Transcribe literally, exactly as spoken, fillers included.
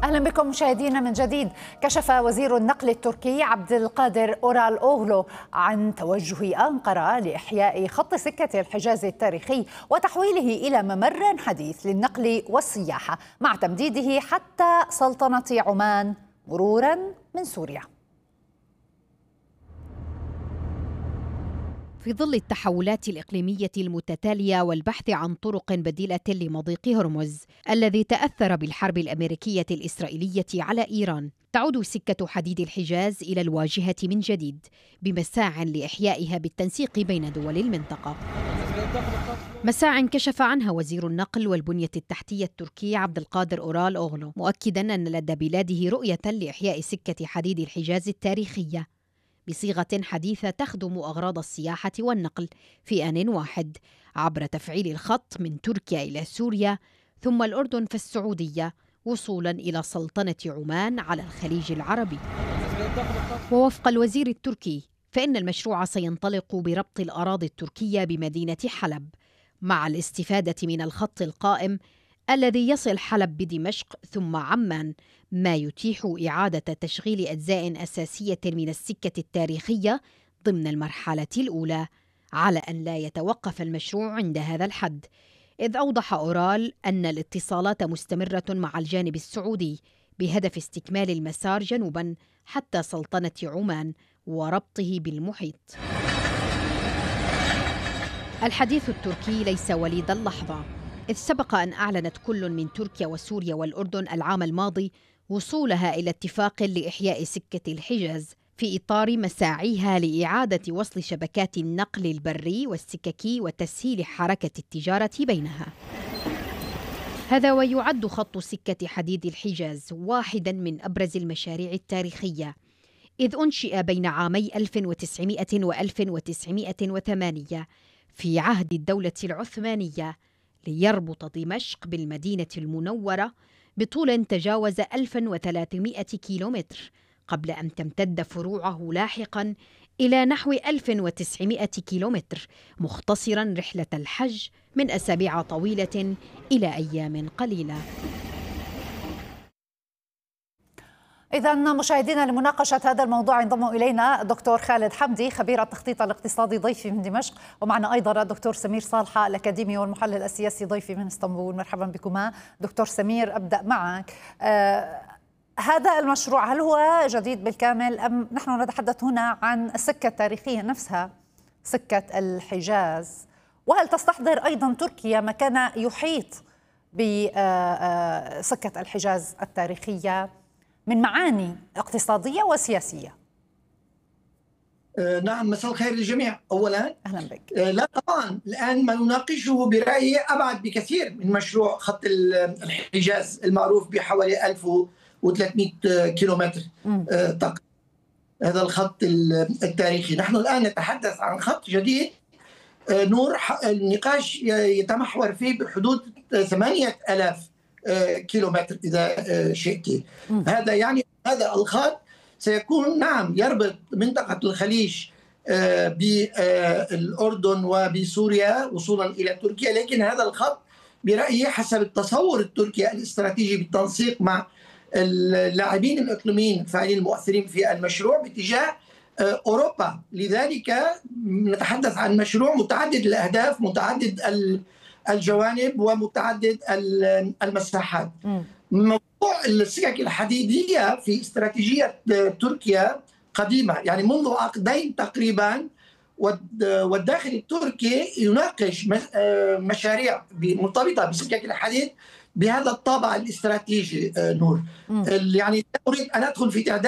أهلا بكم مشاهدينا من جديد. كشف وزير النقل التركي عبد القادر أورال أوغلو عن توجه أنقرة لإحياء خط سكة الحجاز التاريخي وتحويله إلى ممر حديث للنقل والسياحة مع تمديده حتى سلطنة عمان مرورا من سوريا. في ظل التحولات الإقليمية المتتالية والبحث عن طرق بديلة لمضيق هرمز الذي تأثر بالحرب الأمريكية الإسرائيلية على إيران، تعود سكة حديد الحجاز إلى الواجهة من جديد بمساع لإحيائها بالتنسيق بين دول المنطقة. مساع كشف عنها وزير النقل والبنية التحتية التركي عبد القادر أورال أوغلو، مؤكدا أن لدى بلاده رؤية لإحياء سكة حديد الحجاز التاريخية بصيغة حديثة تخدم أغراض السياحة والنقل في آن واحد عبر تفعيل الخط من تركيا إلى سوريا ثم الأردن فالسعودية وصولا إلى سلطنة عمان على الخليج العربي. ووفق الوزير التركي فإن المشروع سينطلق بربط الأراضي التركية بمدينة حلب مع الاستفادة من الخط القائم الذي يصل حلب بدمشق ثم عمان، ما يتيح إعادة تشغيل أجزاء أساسية من السكة التاريخية ضمن المرحلة الأولى، على أن لا يتوقف المشروع عند هذا الحد، إذ أوضح أورال أن الاتصالات مستمرة مع الجانب السعودي بهدف استكمال المسار جنوبا حتى سلطنة عمان وربطه بالمحيط. الحديث التركي ليس وليد اللحظة، إذ سبق أن أعلنت كل من تركيا وسوريا والأردن العام الماضي وصولها إلى اتفاق لإحياء سكة الحجاز في إطار مساعيها لإعادة وصل شبكات النقل البري والسككي وتسهيل حركة التجارة بينها. هذا ويعد خط سكة حديد الحجاز واحدا من أبرز المشاريع التاريخية، إذ أنشئ بين عامي ألف وتسعمائة وألف وتسعمائة وثمانية في عهد الدولة العثمانية ليربط دمشق بالمدينة المنورة بطول تجاوز ألف وثلاثمائة كيلومتر، قبل أن تمتد فروعه لاحقا إلى نحو ألف وتسعمائة كيلومتر، مختصرا رحلة الحج من أسابيع طويلة إلى أيام قليلة. إذا مشاهدينا لمناقشة هذا الموضوع ينضم إلينا الدكتور خالد حمدي خبير التخطيط الاقتصادي ضيفي من دمشق، ومعنا أيضا الدكتور سمير صالحة الأكاديمي والمحلل السياسي ضيفي من اسطنبول. مرحبا بكما. دكتور سمير، أبدأ معك. آه هذا المشروع هل هو جديد بالكامل أم نحن نتحدث هنا عن السكة التاريخية نفسها، سكة الحجاز؟ وهل تستحضر أيضا تركيا ما كان يحيط بسكة الحجاز التاريخية من معاني اقتصادية وسياسية؟ آه نعم، مساء الخير للجميع. أولا أهلا بك. آه لا طبعا، الآن ما نناقشه برأيي أبعد بكثير من مشروع خط الحجاز المعروف بحوالي ألف وثلاثمائة كيلومتر آه تقريبا. هذا الخط التاريخي، نحن الآن نتحدث عن خط جديد. آه نور، النقاش يتمحور فيه بحدود ثمانية آلاف كيلومتر إذا شئت. هذا يعني هذا الخط سيكون نعم يربط منطقة الخليج بالأردن وبسوريا وصولا إلى تركيا، لكن هذا الخط برأيي حسب التصور التركي الاستراتيجي بالتنسيق مع اللاعبين الإقليميين الفاعلين المؤثرين في المشروع باتجاه أوروبا. لذلك نتحدث عن مشروع متعدد الأهداف، متعدد الجوانب ومتعدد المساحات. موضوع السكك الحديدية في استراتيجية تركيا قديمة، يعني منذ عقدين تقريبا، والداخل التركي يناقش مشاريع مرتبطة بسكك الحديد بهذا الطابع الاستراتيجي. نور، يعني أريد أن أدخل في تعداد